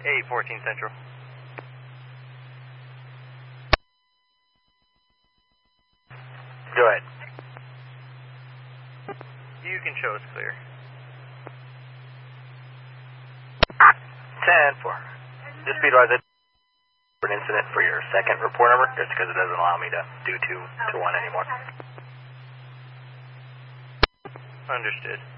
814 Central. Go ahead. You can show us clear. 10-4. Just be advised for an incident for your second report number, just because it doesn't allow me to do 2 to 1 anymore. Understood.